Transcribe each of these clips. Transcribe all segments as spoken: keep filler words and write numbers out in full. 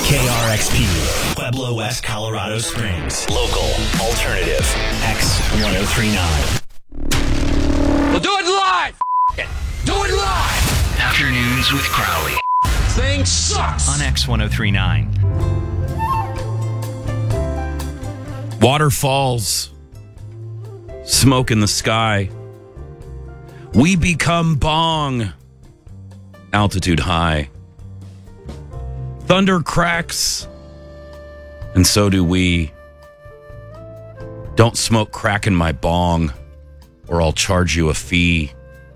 K R X P, Pueblo West, Colorado Springs. Local, alternative, X ten thirty-nine. We'll do it live! F- it. Do it live! Afternoons with Crowley. Thing sucks! On X ten thirty-nine. Waterfalls. Smoke in the sky. We become bong. Altitude high. Thunder cracks. And so do we. Don't smoke crack in my bong, or I'll charge you a fee.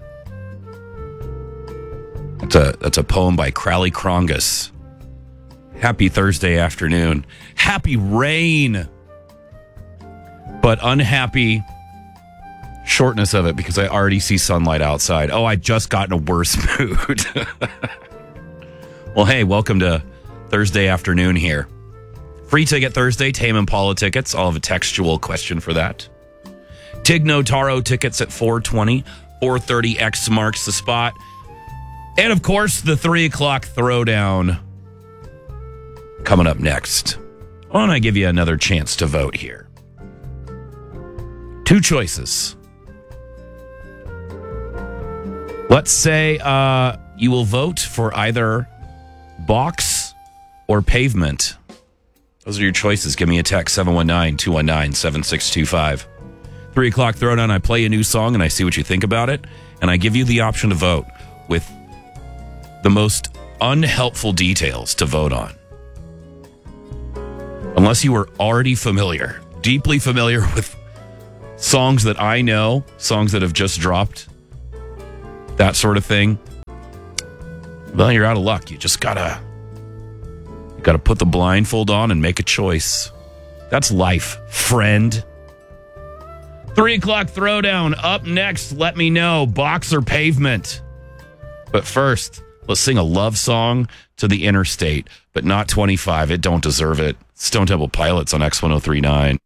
That's a, that's a poem by Crowley Crongus. Happy Thursday afternoon. Happy rain. But unhappy shortness of it because I already see sunlight outside. Oh, I just got in a worse mood. Well, hey, welcome to Thursday afternoon here. Free Ticket Thursday, Tame Impala tickets. I'll have a textual question for that. Tig Notaro tickets at four twenty. four thirty X marks the spot. And, of course, the three o'clock throwdown coming up next. Why don't I give you another chance to vote here? Two choices. Let's say uh, you will vote for either box or pavement. Those are your choices. Give me a text, seven one nine, two one nine, seven six two five. Three o'clock throwdown, I play a new song and I see what you think about it. And I give you the option to vote with the most unhelpful details to vote on. Unless you were already familiar, deeply familiar with songs that I know, songs that have just dropped, that sort of thing. Well, you're out of luck. You just gotta, you gotta put the blindfold on and make a choice. That's life, friend. Three o'clock throwdown up next. Let me know, box or pavement. But first, let's sing a love song to the interstate, but not twenty-five. It don't deserve it. Stone Temple Pilots on X ten thirty-nine.